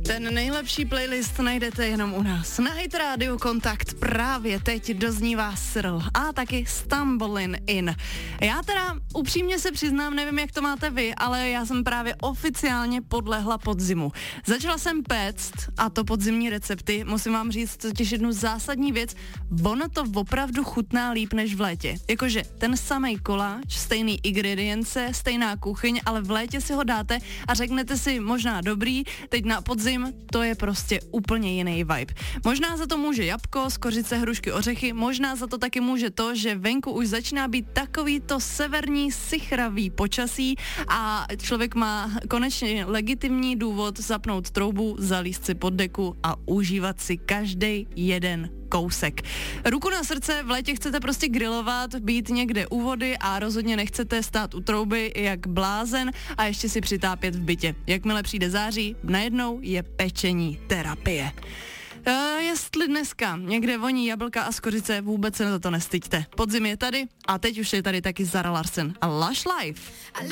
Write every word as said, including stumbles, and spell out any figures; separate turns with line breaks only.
Ten nejlepší playlist najdete jenom u nás. Na Hit Radio Kontakt právě teď doznívá Cyril a taky Stumbling In. Já teda upřímně se přiznám, nevím, jak to máte vy, ale já jsem právě oficiálně podlehla podzimu. Začala jsem péct, a to podzimní recepty, musím vám říct totiž jednu zásadní věc, ono to opravdu chutná líp než v létě. Jakože ten samej koláč, stejný ingredience, stejná kuchyň, ale v létě si ho dáte a řeknete si možná dobrý, teď na podzim to je prostě úplně jiný vibe. Možná za to může jabko, skořice, hrušky, ořechy, možná za to taky může to, že venku už začíná být takový to severní sichravý počasí a člověk má konečně legitimní důvod zapnout troubu, zalíst si pod deku a užívat si každý jeden kousek. Ruku na srdce, v létě chcete prostě grillovat, být někde u vody a rozhodně nechcete stát u trouby jak blázen a ještě si přitápět v bytě. Jakmile přijde září, najednou je pečení terapie. Uh, jestli dneska někde voní jablka a skořice, vůbec se na to nestyďte. Podzim je tady a teď už je tady taky Zara Larsson a Lush Life.